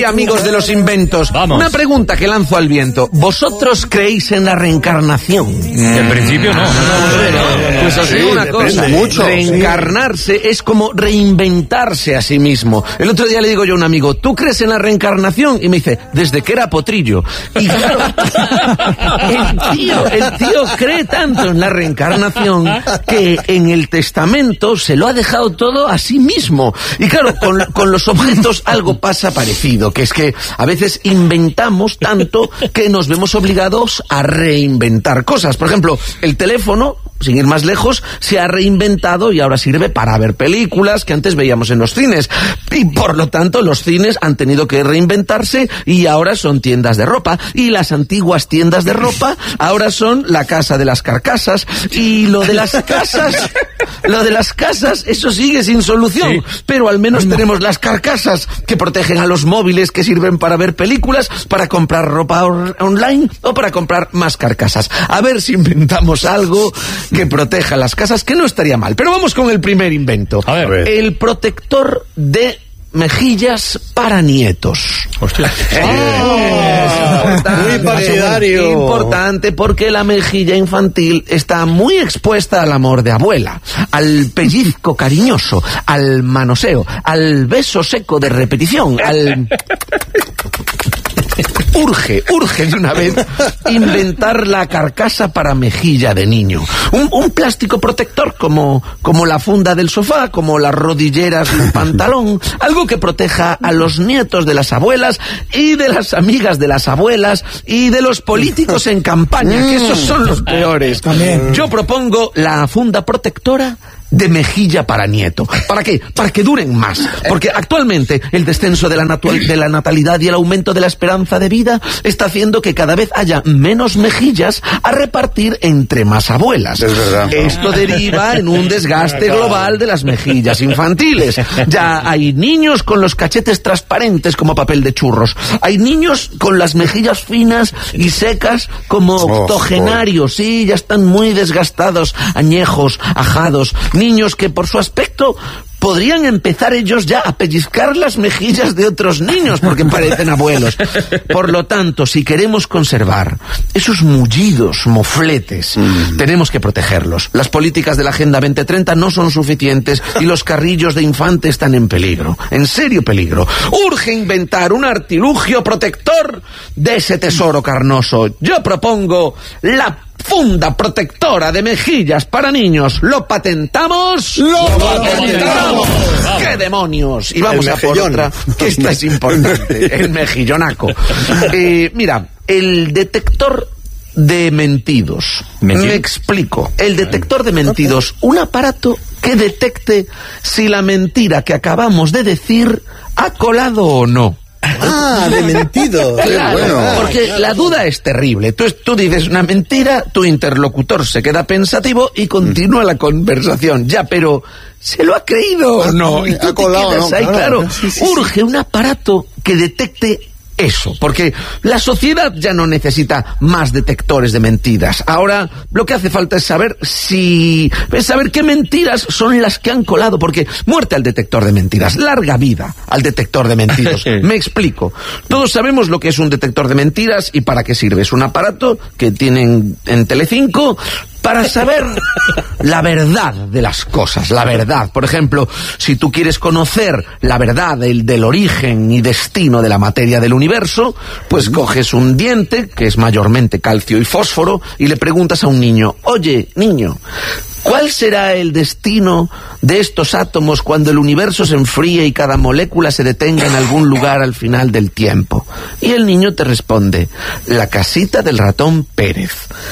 amigos de los inventos. Vamos. Una pregunta que lanzo al viento. ¿Vosotros creéis en la reencarnación? En principio no. Pues os digo una cosa. Mucho. Reencarnarse es como reinventarse a sí mismo. El otro día le digo yo a un amigo, ¿tú crees en la reencarnación? Y me dice, desde que era potrillo. Y claro, el tío cree tanto en la reencarnación que en el testamento se lo ha dejado todo a sí mismo. Y claro, con los objetos algo pasa parecido, que es que a veces inventamos tanto que nos vemos obligados a reinventar cosas. Por ejemplo, el teléfono, sin ir más lejos, se ha reinventado y ahora sirve para ver películas que antes veíamos en los cines. Y por lo tanto, los cines han tenido que reinventarse y ahora son tiendas de ropa. Y las antiguas tiendas de ropa ahora son la casa de las carcasas. Y lo de las casas, eso sigue sin solución. Sí. Pero al menos tenemos las carcasas que protegen a los móviles, que sirven para ver películas, para comprar ropa online o para comprar más carcasas. A ver si inventamos algo que proteja las casas, que no estaría mal. Pero vamos con el primer invento. A ver. El protector de mejillas para nietos. Hostia. Muy partidario. Importante, porque la mejilla infantil está muy expuesta al amor de abuela, al pellizco cariñoso, al manoseo, al beso seco de repetición, al... Urge de una vez inventar la carcasa para mejilla de niño. Un plástico protector como la funda del sofá, como las rodilleras del pantalón. Algo que proteja a los nietos de las abuelas y de las amigas de las abuelas y de los políticos en campaña, que esos son los peores. Yo propongo la funda protectora de mejilla para nieto. ¿Para qué? Para que duren más. Porque actualmente el descenso de la natalidad y el aumento de la esperanza de vida está haciendo que cada vez haya menos mejillas a repartir entre más abuelas. Es verdad. Esto deriva en un desgaste global de las mejillas infantiles. Ya hay niños con los cachetes transparentes como papel de churros. Hay niños con las mejillas finas y secas como octogenarios. Sí, ya están muy desgastados, añejos, ajados. Niños que por su aspecto podrían empezar ellos ya a pellizcar las mejillas de otros niños porque parecen abuelos. Por lo tanto, si queremos conservar esos mullidos, mofletes, tenemos que protegerlos. Las políticas de la Agenda 2030 no son suficientes y los carrillos de infante están en peligro, en serio peligro. Urge inventar un artilugio protector de ese tesoro carnoso. Yo propongo la funda protectora de mejillas para niños. ¿Lo patentamos? ¡Lo patentamos! ¡Qué demonios! Y vamos a por otra, que esta es importante. El mejillonaco. Mira, el detector de mentidos. Me explico. El detector de mentidos, un aparato que detecte si la mentira que acabamos de decir ha colado o no. De mentido. Claro, bueno. Porque la duda es terrible. Tú dices una mentira, tu interlocutor se queda pensativo y continúa la conversación. Ya, pero ¿se lo ha creído o no? Y tú te quedas ahí, claro. Sí. Urge un aparato que detecte eso, porque la sociedad ya no necesita más detectores de mentiras. Ahora lo que hace falta es saber qué mentiras son las que han colado, porque muerte al detector de mentiras, larga vida al detector de mentiras. Me explico. Todos sabemos lo que es un detector de mentiras y para qué sirve. Es un aparato que tienen en Telecinco para saber la verdad de las cosas, la verdad. Por ejemplo, si tú quieres conocer la verdad del origen y destino de la materia del universo, pues coges un diente, que es mayormente calcio y fósforo, y le preguntas a un niño, oye, niño, ¿cuál será el destino de estos átomos cuando el universo se enfríe y cada molécula se detenga en algún lugar al final del tiempo? Y el niño te responde, la casita del ratón Pérez.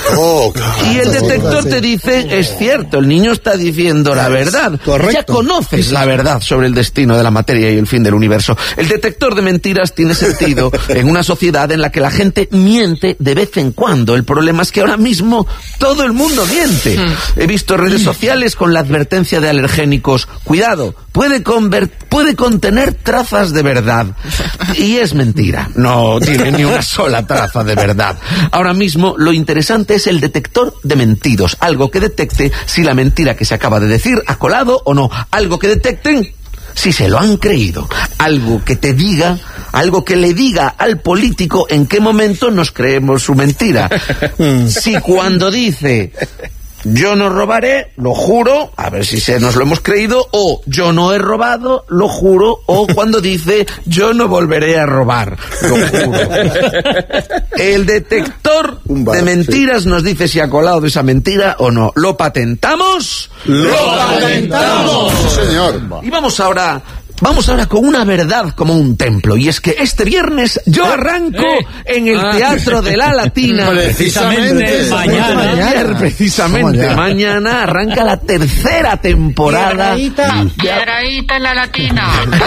Y el detector te dice, es cierto, el niño está diciendo la verdad. Correcto. Ya conoces la verdad sobre el destino de la materia y el fin del universo. El detector de mentiras tiene sentido en una sociedad en la que la gente miente de vez en cuando. El problema es que ahora mismo todo el mundo miente. He visto redes sociales con la advertencia de alergénicos, cuidado, puede contener trazas de verdad. Y es mentira, no tiene ni una sola traza de verdad. Ahora mismo lo interesante es el detector de mentidos, algo que detecte si la mentira que se acaba de decir ha colado o no, algo que detecten si se lo han creído. Algo que le diga al político en qué momento nos creemos su mentira. Si cuando dice yo no robaré, lo juro, a ver si nos lo hemos creído, o yo no he robado, lo juro, o cuando dice yo no volveré a robar, lo juro. El detector de mentiras nos dice si ha colado esa mentira o no. ¿Lo patentamos? ¡Lo patentamos! Sí, señor. Y vamos ahora con una verdad como un templo, y es que este viernes yo arranco en el Teatro de la Latina. Precisamente mañana arranca la tercera temporada. Piedradita en la Latina.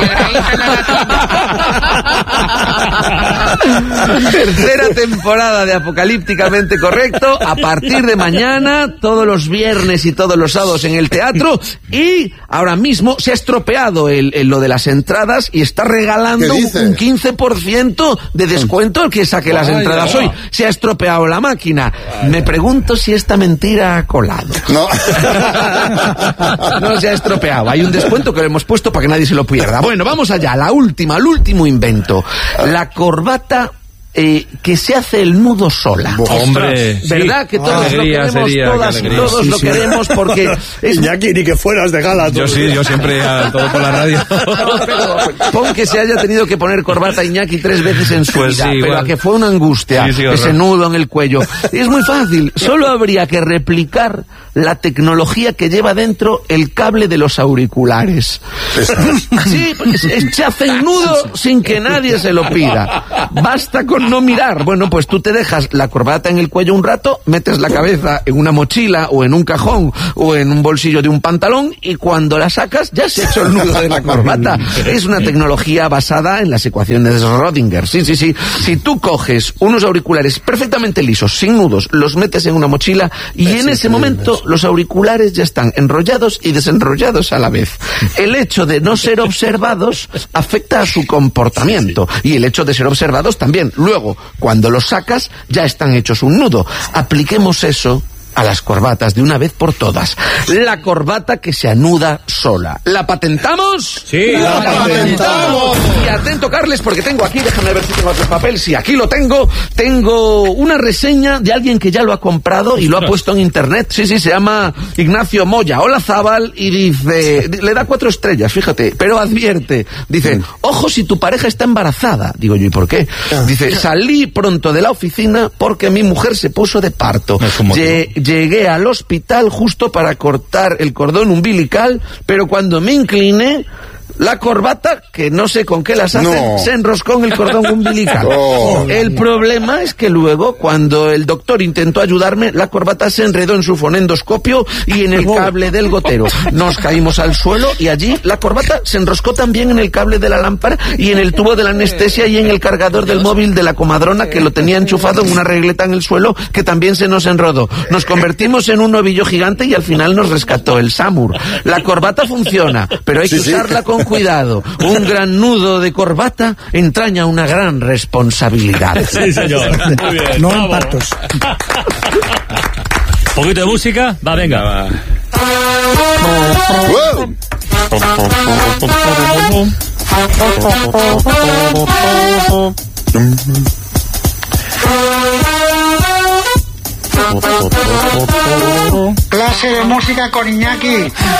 Tercera temporada de Apocalípticamente Correcto, a partir de mañana, todos los viernes y todos los sábados en el teatro, y ahora mismo se ha estropeado lo de las entradas y está regalando un 15% de descuento al que saque las entradas hoy. Se ha estropeado la máquina. Me pregunto si esta mentira ha colado. No. No se ha estropeado. Hay un descuento que lo hemos puesto para que nadie se lo pierda. Bueno, vamos allá. El último invento. La corbata que se hace el nudo sola. ¡Hombre! ¿Verdad? Sí. Que todos lo queremos, todas y todos lo queremos, porque es... Iñaki, ni que fueras de gala. Yo siempre todo por la radio. Pon que se haya tenido que poner corbata Iñaki 3 veces en su vida, pero igual. a que fue una angustia, ese nudo en el cuello. Y es muy fácil, solo habría que replicar la tecnología que lleva dentro el cable de los auriculares. Sí, se hace el nudo sin que nadie se lo pida. Basta con no mirar. Bueno, pues tú te dejas la corbata en el cuello un rato, metes la cabeza en una mochila o en un cajón o en un bolsillo de un pantalón, y cuando la sacas ya se ha hecho el nudo de la corbata. Es una tecnología basada en las ecuaciones de Schrödinger. Sí. Si tú coges unos auriculares perfectamente lisos, sin nudos, los metes en una mochila y en ese momento los auriculares ya están enrollados y desenrollados a la vez. El hecho de no ser observados afecta a su comportamiento, y el hecho de ser observados también. Luego, cuando los sacas, ya están hechos un nudo. Apliquemos eso a las corbatas de una vez por todas. La corbata que se anuda sola. ¿La patentamos? Sí, la patentamos. Y atento, Carles, porque tengo aquí, déjame ver si tengo otro papel. Sí, aquí lo tengo. Tengo una reseña de alguien que ya lo ha comprado y lo ha puesto en internet. Sí, se llama Ignacio Moya Olazábal, y dice, le da 4 estrellas, fíjate, pero advierte, dice, ojo si tu pareja está embarazada. Digo yo, ¿y por qué? Dice, salí pronto de la oficina porque mi mujer se puso de parto. Llegué al hospital justo para cortar el cordón umbilical, pero cuando me incliné, la corbata, que no sé con qué las hacen, se enroscó en el cordón umbilical. El problema es que luego, cuando el doctor intentó ayudarme, la corbata se enredó en su fonendoscopio y en el cable del gotero. Nos caímos al suelo y allí la corbata se enroscó también en el cable de la lámpara y en el tubo de la anestesia y en el cargador del móvil de la comadrona, que lo tenía enchufado en una regleta en el suelo, que también se nos enrodó. Nos convertimos en un ovillo gigante y al final nos rescató el SAMUR. La corbata funciona, pero hay que usarla con cuidado. Un gran nudo de corbata entraña una gran responsabilidad. Sí, señor. Muy bien. No en partos. Un poquito de música. Va, venga. Clase de música con Iñaki.